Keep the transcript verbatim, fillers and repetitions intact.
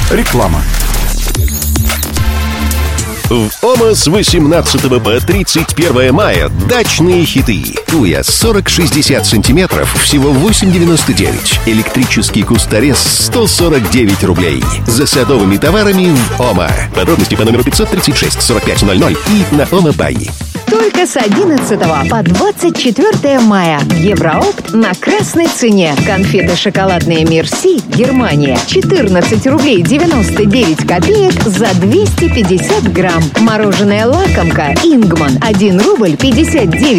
Реклама. В ОМА с восемнадцатого по тридцать первое мая дачные хиты. Туя сорок шестьдесят сантиметров, всего восемь девяносто девять. Электрический кусторез сто сорок девять рублей. За садовыми товарами в ОМА. Подробности по номеру пятьсот тридцать шесть сорок пять ноль ноль и на ОМА Бай. Только с одиннадцатого по двадцать четвёртое мая. Евроопт на красной цене. Конфеты шоколадные Мерси, Германия. четырнадцать рублей девяносто девять копеек за двести пятьдесят грамм. Мороженое лакомка Ингман. один рубль пятьдесят девять